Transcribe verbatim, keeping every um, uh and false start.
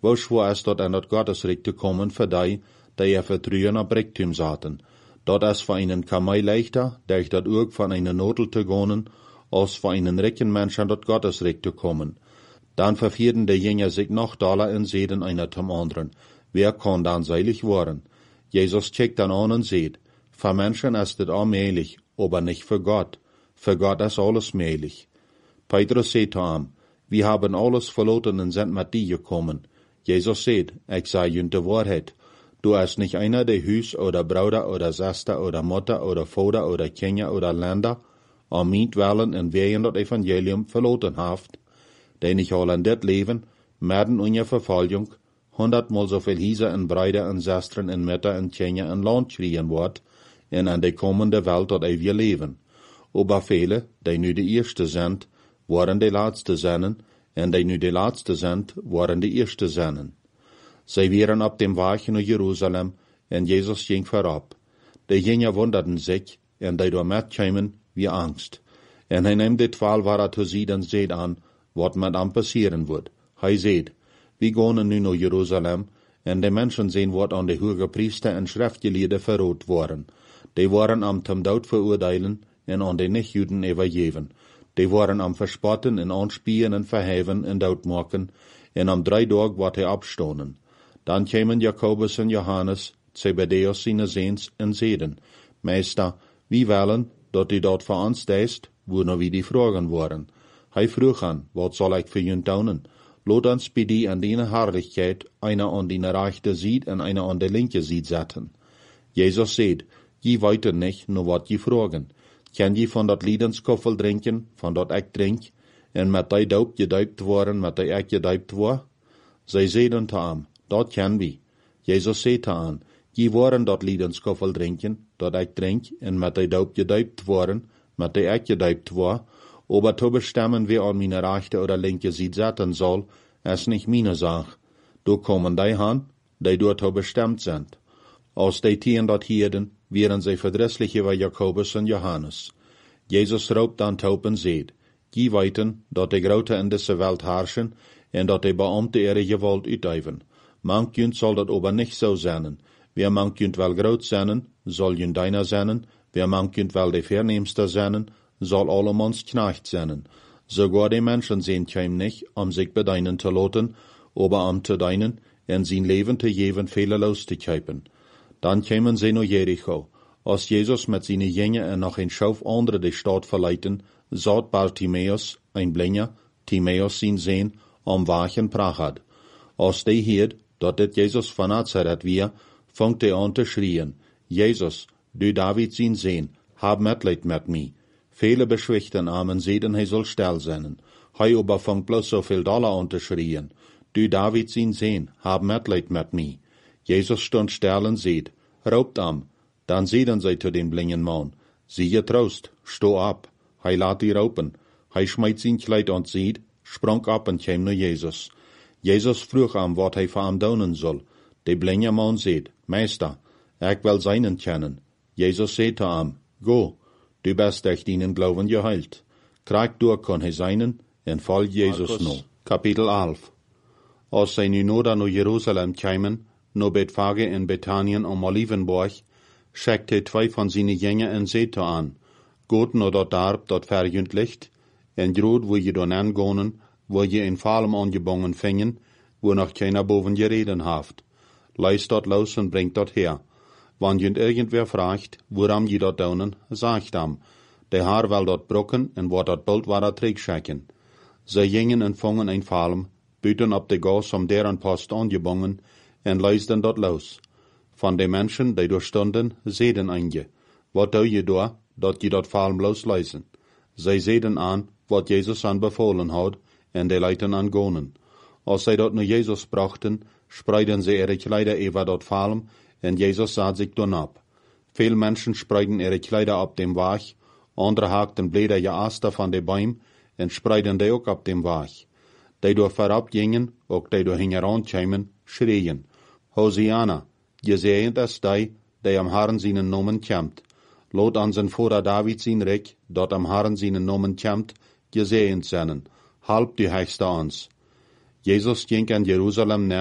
Wo schwer ist dort an das Gottesreich zu kommen für die, die er vertrauen auf Reichtum saten. Dort ist für einen Kamei leichter, durch das Urg von einer Notel zu gehen, als für einen reichen Menschen an das Gottesreich zu kommen. Dann verfierden die Jünger sich noch Dollar in Seden einer zum anderen. Wer kann dann seilig werden? Jesus checkt dann an und sieht, für Menschen ist es allmählich, aber nicht für Gott. Für Gott ist alles möglich. Petrus sagt zu ihm, wir haben alles verloren und sind mit dir gekommen. Jesus sagt, ich sage ihnen die Wahrheit. Du hast nicht einer, der Hüs oder Bruder oder Schwester oder Mutter oder Vater oder Kinder oder Länder, am Mietwellen und wegen das Evangelium verloren haft, der nicht all in dit Leben, mitten in der Verfolgung, hundertmal so viel Hieser und Brüder und Schwestern und Mütter und Kinder und Land schreien wird, und an der kommende Welt dort ewig leben. Aber viele, die nu die Erste sind, waren die Letzte sein, und die nu die Letzte sind, waren die Erste sein. Sie waren auf dem Weg nach Jerusalem, und Jesus ging vorab. Die Jünger wunderten sich, und die da mitkamen, wie Angst. Und er nimmt die Twaalf Ware zu sie und seht an, was mit ihm passieren wird. Er seht, wir gehen nu nach Jerusalem, und die Menschen sehen, was an die hohen Priester und Schriftgelehrten verrot waren. Die waren am zum Tod verurteilen, und an die Nichtjuden übergeben. Die waren am Verspotten und Anspielen und Verheven und Tod machen, und am drei Tagen wird er abstoßen. Dann kämen Jakobus und Johannes, Zebedeus seine Sehns, und sehen, Meister, wie wollen, dass du dort für uns deist, wo noch wie die Fragen waren. Hij vroeg an, was soll ich für ihn tun? Lot uns bei dir an deine Herrlichkeit, einer an deine rechte Seite und einer an der linke Seite setzen. Jesus sagt, je weiter nicht, nur wat je fragen. Kann je von dat Liedenskoffel trinken, von dat ich trink, en mit dei Daub gedäupt worden, mit dei ich gedäupt war? Sie sehen zu ihm, dat kann wir. Jesus sagt an, je waren dat Liedenskoffel trinken, dat ich trink, en mit dei Daub gedäupt worden, mit dei ich gedäupt war, aber zu bestimmen, wer an meine rechte oder linke Seite setzen soll, ist nicht meine Sache. Du kommen die han, die dort zu bestimmt sind. Als die Tieren dort hielten, wären sie verdrisslich über Jakobus und Johannes. Jesus raubt dann taub und seht, die weiten, dat die Grote in dieser Welt herrschen, und dat die Beamte ihre Gewalt uitüben. Manchjünd soll dat aber nicht so sein. Wer manchjünd wel groot sein, soll jünd deiner sein, wer manchjünd wel der Vernehmste sein, soll allemans Knecht sein. Sogar die Menschen sehen keim nicht, um sich bedeinen zu lassen, aber um zu deinen, und sein Leben zu geben, fehlerlos zu kämpfen. Dann kämen sie nach Jericho. Als Jesus mit seinen Jüngern noch ein Schauf andere die Stadt verleiten, saht Bartimäus, ein Blinder, Timäus sein Sehn, am Wachen prachat. Als die hielt, dat dit Jesus von Nazareth wir, fangt er an zu schrien, Jesus, du David sein Sehn, hab Mitleid mit mir. Viele beschwichten Amen sehen, er soll still sein. Hei aber fangt bloß so viel Dollar an zu schrien. Du David sein Sehn, hab Mitleid mit mir. Jesus stund still und seht, raubt am. Dann sehen sie zu dem blinden Mann. Siehe Trost, steh ab. Hei lat die raupen. Hei schmeit sein Kleid und sieht, sprang ab und käm nur Jesus. Jesus frug am, wat hei für am tun soll. Der blinde Mann seht, Meister, ich will seinen kennen. Jesus seht zu am, go. Du bist durch deinen Glauben geheilt. Krieg durch kann er seinen, und folg Jesus no. Kapitel elf. Als sie nu noch nach Jerusalem kämen, no Bethphage in Bethanien am Olivenberg, schickte zwei von seinen Jüngern und sagte an, Gott no dort darb, dort verjündlicht, en grod wo je don angehen, wo je in Fallen angebangen fingen, wo noch keiner boven gereden haft. Leist dort los und bringt dort her. Wann jünd irgendwer fragt, woran je dort daunen, sagt am, der Haar will dort brocken, en wat dort bald war er trägschicken. Sie gingen und fangen ein Fallen, büten ab de Gas um deren Post angebangen, en leisten dort los. Von den Menschen, die dort stunden, sehen einige, wat tau je da, dat je dort Fallen bloß leisen. Sie sehen an, wat Jesus anbefohlen hat, en die leiten an gonen. Als sie dort nur Jesus brachten, spreiden sie ihre Kleider über dort Fallen, en Jesus sah sich dann ab. Viele Menschen spreiden ihre Kleider ab dem Weg, andere hakten Blätter ja Aster von den Bäumen, en spreiden die auch ab dem Weg. Die durch vorab gingen, auch die durch hingeran kämen, schreien, Hosianna, gesegnet ist die, die am Herrn seinen Namen kämmt. Lot an sein Vater David sein Reich, dort am Herrn seinen Namen kämmt, gesegnet sein. Halb die Heichste ans. Jesus ging an Jerusalem